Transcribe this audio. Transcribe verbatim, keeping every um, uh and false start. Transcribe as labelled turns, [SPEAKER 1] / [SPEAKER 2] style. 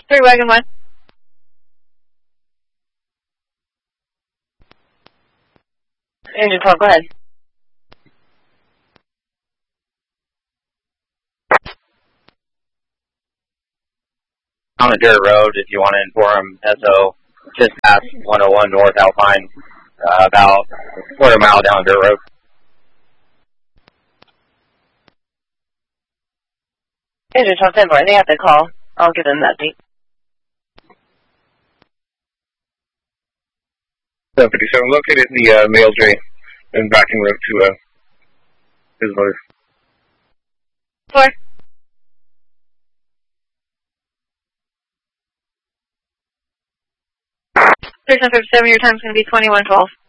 [SPEAKER 1] Three wagon one. Engine twelve, go ahead.
[SPEAKER 2] On a dirt road, if you want to inform S O, just past one oh one North Alpine, uh, about a quarter mile down the dirt road.
[SPEAKER 1] Engine twelve, ten, they have to call. I'll give them that date.
[SPEAKER 3] seven fifty-seven, located the uh, Mail J and backing route to uh, his motor.
[SPEAKER 1] Four. thirty-seven fifty-seven, your time's going to be twenty-one twelve.